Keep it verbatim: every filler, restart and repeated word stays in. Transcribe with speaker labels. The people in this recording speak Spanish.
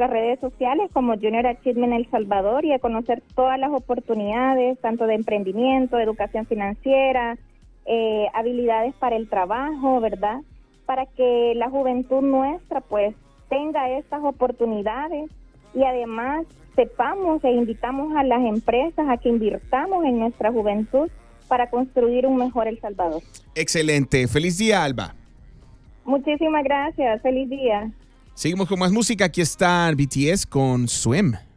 Speaker 1: nuestras redes sociales como Junior Achievement El Salvador y a conocer todas las oportunidades, tanto de emprendimiento, educación financiera, eh, habilidades para el trabajo, ¿verdad? Para que la juventud nuestra pues tenga estas oportunidades y además sepamos e invitamos a las empresas a que invirtamos en nuestra juventud para construir un mejor El Salvador.
Speaker 2: Excelente. Feliz día, Alba.
Speaker 1: Muchísimas gracias. Feliz día.
Speaker 2: Seguimos con más música. Aquí está B T S con Swim.